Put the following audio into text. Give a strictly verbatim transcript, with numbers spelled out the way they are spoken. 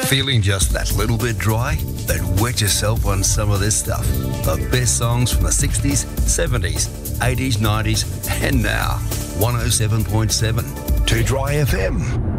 Feeling just that little bit dry? Then wet yourself on some of this stuff. The best songs from the sixties, seventies, eighties, nineties, and now. one oh seven point seven. Too Dry F M.